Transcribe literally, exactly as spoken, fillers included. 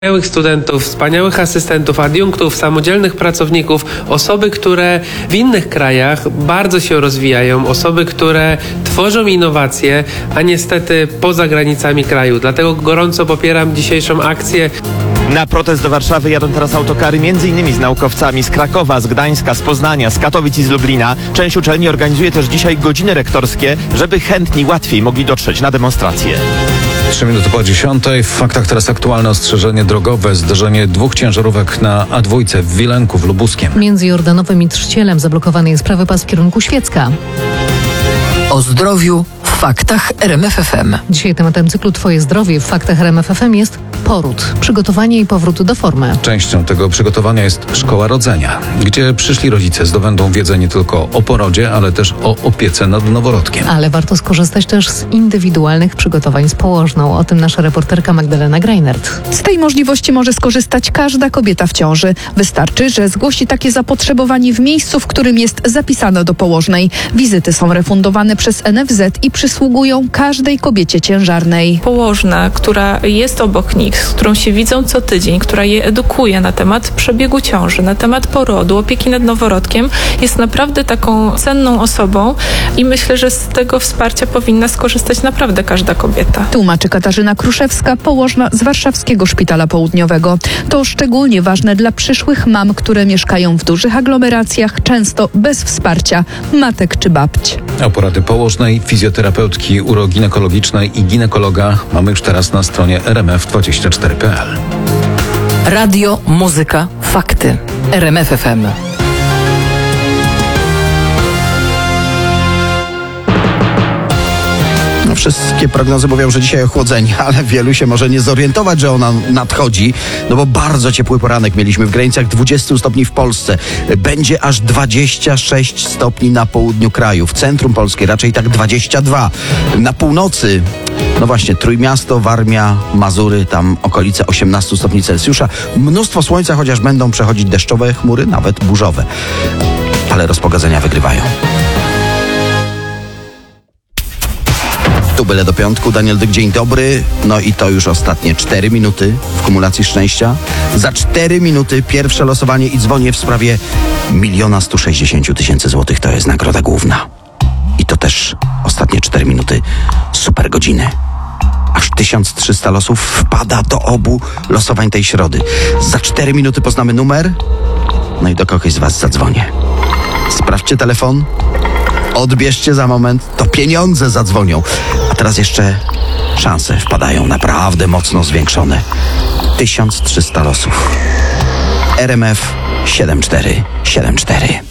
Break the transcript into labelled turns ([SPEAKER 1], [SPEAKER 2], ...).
[SPEAKER 1] Wspaniałych studentów, wspaniałych asystentów, adiunktów, samodzielnych pracowników, osoby, które w innych krajach bardzo się rozwijają, osoby, które tworzą innowacje, a niestety poza granicami kraju. Dlatego gorąco popieram dzisiejszą akcję.
[SPEAKER 2] Na protest do Warszawy jadą teraz autokary między innymi z naukowcami z Krakowa, z Gdańska, z Poznania, z Katowic i z Lublina. Część uczelni organizuje też dzisiaj godziny rektorskie, żeby chętni łatwiej mogli dotrzeć na demonstracje.
[SPEAKER 3] Trzy minuty po dziesiątej. W faktach teraz aktualne ostrzeżenie drogowe. Zderzenie dwóch ciężarówek na A dwa w Wilenku w Lubuskiem.
[SPEAKER 4] Między Jordanowem i Trzcielem zablokowany jest prawy pas w kierunku Świecka.
[SPEAKER 5] O zdrowiu w faktach R M F F M.
[SPEAKER 4] Dzisiaj tematem cyklu Twoje zdrowie w faktach R M F F M jest poród, przygotowanie i powrót do formy.
[SPEAKER 3] Częścią tego przygotowania jest szkoła rodzenia, gdzie przyszli rodzice zdobędą wiedzę nie tylko o porodzie, ale też o opiece nad noworodkiem.
[SPEAKER 4] Ale warto skorzystać też z indywidualnych przygotowań z położną. O tym nasza reporterka Magdalena Greinert.
[SPEAKER 6] Z tej możliwości może skorzystać każda kobieta w ciąży. Wystarczy, że zgłosi takie zapotrzebowanie w miejscu, w którym jest zapisana do położnej. Wizyty są refundowane przez N F Z i przysługują każdej kobiecie ciężarnej.
[SPEAKER 7] Położna, która jest obok nich, z którą się widzą co tydzień, która je edukuje na temat przebiegu ciąży, na temat porodu, opieki nad noworodkiem, jest naprawdę taką cenną osobą i myślę, że z tego wsparcia powinna skorzystać naprawdę każda kobieta.
[SPEAKER 6] Tłumaczy Katarzyna Kruszewska, położna z Warszawskiego Szpitala Południowego. To szczególnie ważne dla przyszłych mam, które mieszkają w dużych aglomeracjach, często bez wsparcia matek czy babć.
[SPEAKER 3] O porady położnej, fizjoterapeutki, uroginekologicznej i ginekologa mamy już teraz na stronie R M F dwadzieścia cztery kropka p l.
[SPEAKER 5] Radio, muzyka, fakty. R M F F M.
[SPEAKER 8] No, wszystkie prognozy mówią, że dzisiaj ochłodzenie, ale wielu się może nie zorientować, że ona nadchodzi, no bo bardzo ciepły poranek mieliśmy w granicach dwudziestu stopni w Polsce. Będzie aż dwadzieścia sześć stopni na południu kraju, w centrum Polski raczej tak dwadzieścia dwa. Na północy, no właśnie, Trójmiasto, Warmia, Mazury, tam okolice osiemnaście stopni Celsjusza. Mnóstwo słońca, chociaż będą przechodzić deszczowe chmury, nawet burzowe. Ale rozpogodzenia wygrywają. Tu byle do piątku. Daniel Dyk, dzień dobry. No i to już ostatnie cztery minuty w kumulacji szczęścia. Za cztery minuty pierwsze losowanie i dzwonię w sprawie miliona stu sześćdziesięciu tysięcy złotych. To jest nagroda główna. I to też ostatnie cztery minuty super godziny. Aż tysiąc trzysta losów wpada do obu losowań tej środy. Za cztery minuty poznamy numer. No i do kogoś z was zadzwonię. Sprawdźcie telefon. Odbierzcie za moment, to pieniądze zadzwonią. A teraz jeszcze szanse wpadają naprawdę mocno zwiększone. tysiąc trzysta losów. R M F siedem cztery siedem cztery.